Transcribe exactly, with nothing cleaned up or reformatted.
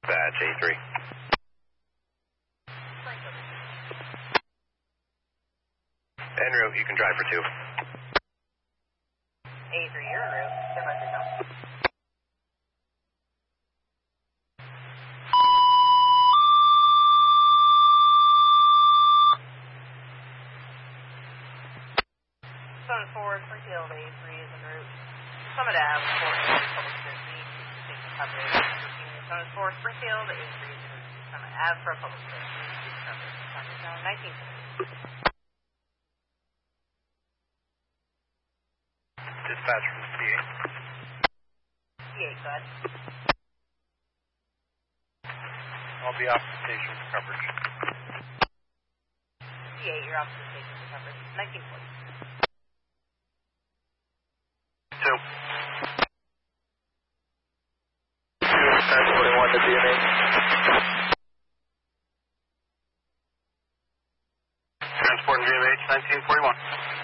Batch A three. En route, you can drive for two. A three, you're en route. Stand by for yourself. Summit four, Springfield, A three is en route. Summit Ave, Fort Hays, Public Safety, station coverage. Summit four, Springfield, A three is en route. Summit Ave for Public Safety, station coverage. Summit zone nineteen. Dispatch from C eight. C eight, go ahead. I'll be off the station for coverage. C eight, you're off the station for coverage. nineteen forty. Two. Transporting one to D M A. Transporting D M H nineteen forty-one.